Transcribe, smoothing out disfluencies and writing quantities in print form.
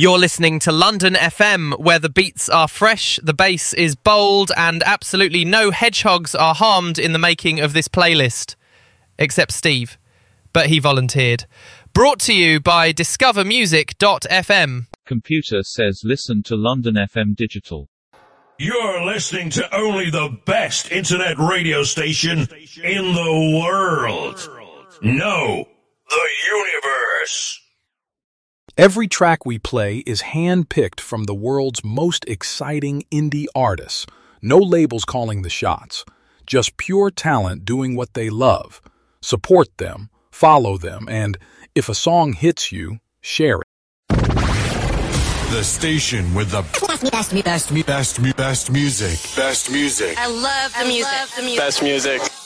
You're listening to London FM, where the beats are fresh, the bass is bold, and absolutely no hedgehogs are harmed in the making of this playlist. Except Steve. But he volunteered. Brought to you by discovermusic.fm. Computer says listen to London FM Digital. You're listening to only the best internet radio station in the world. No, the universe. Every track we play is hand-picked from the world's most exciting indie artists. No labels calling the shots. Just pure talent doing what they love. Support them, follow them, and if a song hits you, share it. The station with the best music. Best music. I love the music. Best music.